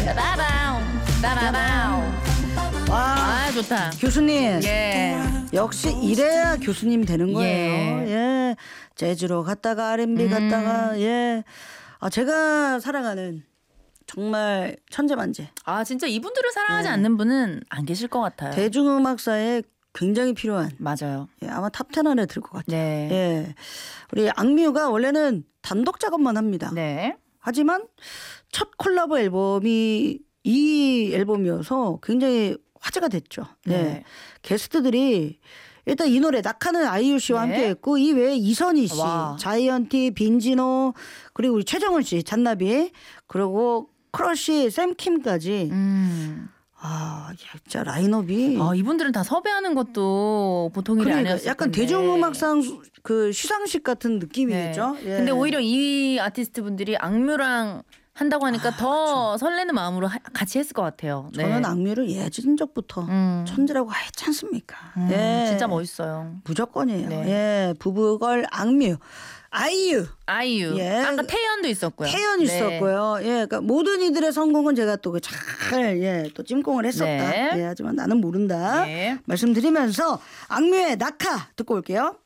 빠바바우 빠바바우. 아 좋다. 교수님. 예. 역시 이래야 교수님 되는 거예요. 예. 재즈로 갔다가 R&B 갔다가 예. 제가 사랑하는 정말 천재만재. 아 진짜 이분들을 사랑하지 않는 분은 안 계실 것 같아요. 대중음악사에 굉장히 필요한. 맞아요. 예, 아마 탑10 안에 들 것 같아요. 네. 예. 우리 악뮤가 원래는 단독 작업만 합니다. 네. 하지만 첫 콜라보 앨범이 이 앨범이어서 굉장히 화제가 됐죠. 네. 네. 게스트들이 일단 이 노래 낙하는 아이유 씨와 네. 함께했고 이 외에 이선희 씨, 와. 자이언티, 빈지노 그리고 우리 최정은 씨, 잔나비 그리고 크러쉬, 샘킴까지 진짜 라인업이 이분들은 다 섭외하는 것도 보통 일이 그러니까 아니었을 약간 텐데. 대중음악상 그 시상식 같은 느낌이겠죠. 네. 예. 근데 오히려 이 아티스트 분들이 악뮤랑 한다고 하니까 더 설레는 마음으로 같이 했을 것 같아요. 네. 저는 악뮤를 예전적부터 천재라고 했지 않습니까? 예. 진짜 멋있어요. 무조건이에요. 네. 예, 부부걸 악뮤, 아이유, 예. 아까 태연도 있었고요. 태연 네. 있었고요. 예, 그러니까 모든 이들의 성공은 제가 또 잘 또 찜공을 했었다. 네. 예, 하지만 나는 모른다. 네. 말씀드리면서 악뮤의 낙하 듣고 올게요.